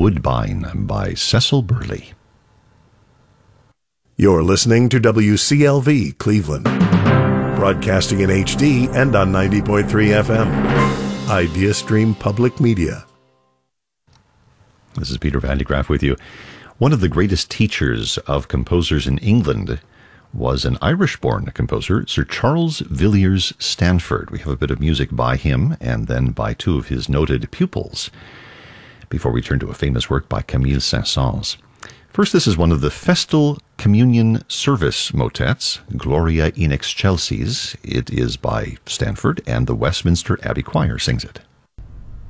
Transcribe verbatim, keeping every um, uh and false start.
Woodbine by Cecil Burley. You're listening to W C L V Cleveland, broadcasting in H D and on ninety point three F M. IdeaStream Public Media. This is Peter Van de Graaff with you. One of the greatest teachers of composers in England was an Irish-born composer, Sir Charles Villiers Stanford. We have a bit of music by him and then by two of his noted pupils, before we turn to a famous work by Camille Saint-Saëns. First, this is one of the Festal Communion Service motets, Gloria in Excelsis. It is by Stanford, and the Westminster Abbey Choir sings it.